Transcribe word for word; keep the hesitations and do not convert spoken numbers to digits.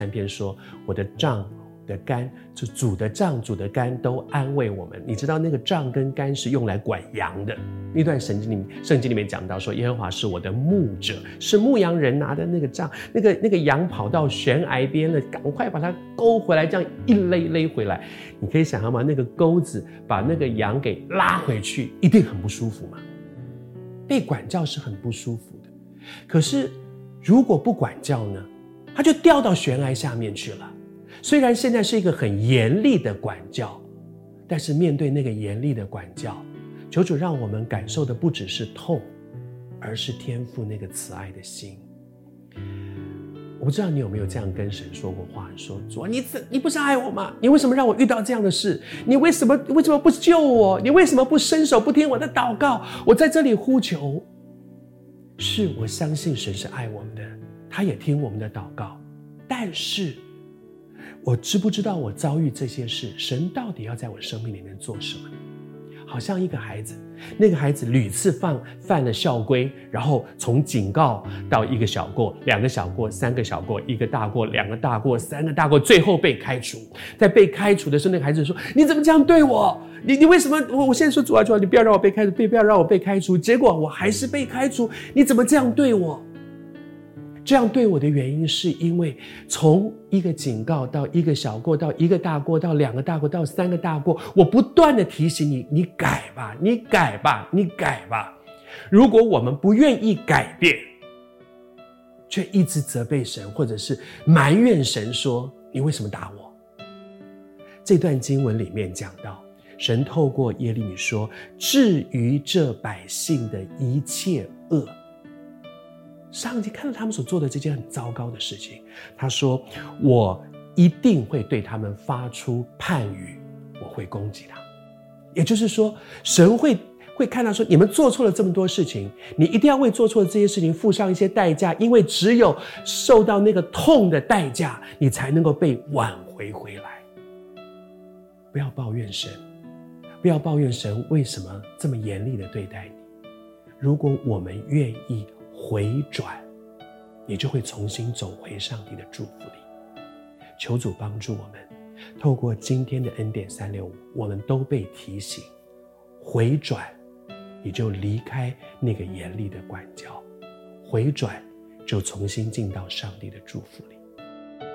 三篇说，我的杖的竿，就主的杖主的竿都安慰我们。你知道那个杖跟竿是用来管羊的。那段圣经里面圣经里面讲到说，耶和华是我的牧者，是牧羊人拿的那个杖，那个那个羊跑到悬崖边了，赶快把它勾回来，这样一勒勒回来。你可以想象吗？那个钩子把那个羊给拉回去，一定很不舒服嘛。被管教是很不舒服的，可是如果不管教呢，它就掉到悬崖下面去了。虽然现在是一个很严厉的管教，但是面对那个严厉的管教，求主让我们感受的不只是痛，而是天父那个慈爱的心。我不知道你有没有这样跟神说过话，说主啊，你你不是爱我吗？你为什么让我遇到这样的事？你为什么为什么不救我？你为什么不伸手不听我的祷告？我在这里呼求。是，我相信神是爱我们的，他也听我们的祷告，但是我知不知道我遭遇这些事，神到底要在我生命里面做什么呢？好像一个孩子，那个孩子屡次犯犯了校规，然后从警告到一个小过，两个小过，三个小过，一个大过，两个大过，三个大过，最后被开除。在被开除的时候，那个孩子说：“你怎么这样对我？你你为什么？我我现在说主啊主啊，你不要让我被开除，不要让我被开除。结果我还是被开除，你怎么这样对我？”这样对我的原因是因为从一个警告到一个小过，到一个大过，到两个大过，到三个大过，我不断的提醒你，你改吧，你改吧，你改吧。如果我们不愿意改变，却一直责备神，或者是埋怨神说，你为什么打我？这段经文里面讲到，神透过耶利米说，至于这百姓的一切恶，上帝看到他们所做的这件很糟糕的事情，他说，我一定会对他们发出判语，我会攻击他。也就是说，神会会看到说，你们做错了这么多事情，你一定要为做错的这些事情付上一些代价，因为只有受到那个痛的代价，你才能够被挽回回来。不要抱怨神，不要抱怨神为什么这么严厉的对待你。如果我们愿意回转，你就会重新走回上帝的祝福里。求主帮助我们，透过今天的恩典三六五，我们都被提醒回转，你就离开那个严厉的管教，回转就重新进到上帝的祝福里。